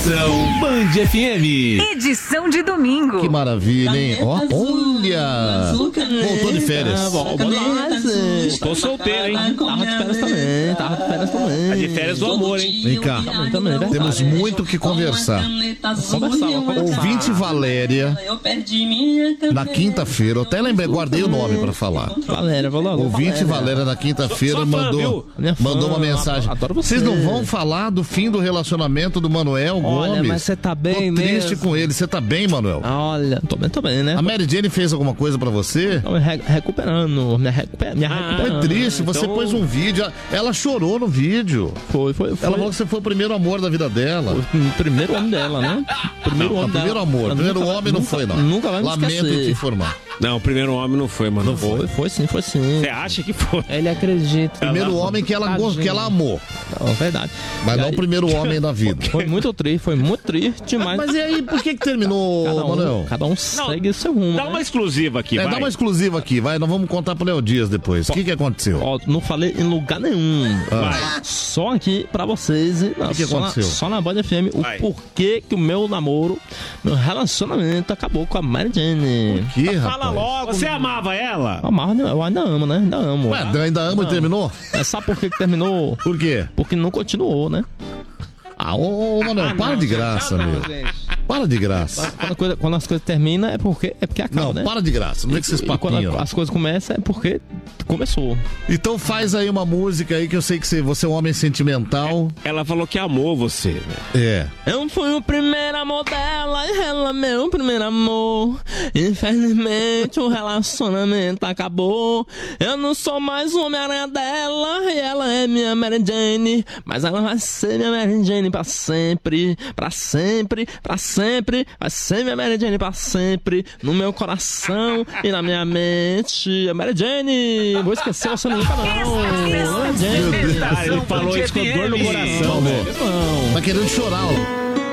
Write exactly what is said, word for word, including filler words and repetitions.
Conexão Band F M. Edição de domingo. Que maravilha, hein? Ó, olha! Voltou de férias. Ah, voltou Tô solteiro, hein? Tava de férias também, tava de férias também. Tá de férias do amor, hein? Vem cá. Também, também, é verdade. Temos muito o que conversar. Conversar, vamos conversar. Ouvinte Valéria, na quinta-feira, eu até lembrei, guardei o nome pra falar. Valéria, vou logo. Ouvinte Valéria, na quinta-feira, Sou- sou fã, mandou, viu? Minha fã, mandou uma mensagem. adoro você. Vocês não vão falar do fim do relacionamento do Manuel Olha, Gomes? mas você tá bem Tô triste mesmo. com ele. Você tá bem, Manuel? Olha, tô bem, tô bem, né? A Mary Jane fez alguma coisa pra você? Tô me re- recuperando, me, recuper, me Ah, recuperando. Foi triste, você então- pôs um vídeo, ela chorou no vídeo. Foi, foi, foi. Ela falou que você foi o primeiro amor da vida dela. O primeiro homem dela, né? Primeiro Não, homem primeiro dela. amor, Eu primeiro nunca- homem não nunca- foi, não. Nunca vai me Lamento esquecer. te informar. Não, o primeiro homem não foi, mano. Não Foi, foi sim, foi sim. Você acha que foi? Ele acredita. Primeiro homem que ela, gost- que ela amou, Não, verdade. mas E não aí, o primeiro homem da vida. Foi muito triste, foi muito triste, mas, Mas e aí, por que que terminou, cada, Manuel? um, cada um segue o seu rumo. Dá né? uma exclusiva aqui, É, vai. dá uma exclusiva aqui, vai, nós vamos contar pro Léo Dias depois. O que que aconteceu? Ó, não falei em lugar nenhum. Vai. Só aqui pra vocês. e na- que que só, na, aconteceu? só na Band F M, o Vai. porquê que o meu namoro, meu relacionamento acabou com a Mary Jane. Que, Fala rapaz? logo. Você amava ela? Ah, mas eu ainda amo, né? Ainda amo. Ué, ainda ama e terminou? Mas sabe por que, que terminou? Por quê? Porque não continuou, né? Ah, ô, ô Manuel, para de graça, meu. Para de graça. Quando, a coisa- quando as coisas terminam é porque, é porque acaba, Não, né? para de graça. Não vem com esses E quando papinhos. a- as coisas começam é porque começou. Então faz aí uma música aí que eu sei que você, você é um homem sentimental. Ela falou que amou você, né? É. Eu fui o primeiro amor dela e ela meu primeiro amor. Infelizmente o relacionamento acabou. Eu não sou mais o Homem-Aranha dela e ela é minha Mary Jane. Mas ela vai ser minha Mary Jane pra sempre, pra sempre, pra sempre. Vai ser minha Mary Jane pra sempre, no meu coração e na minha mente. Mary Jane, vou esquecer você nunca não. Mary Jane. Ele falou isso com dor no coração, velho. Não. Tá querendo chorar, ó.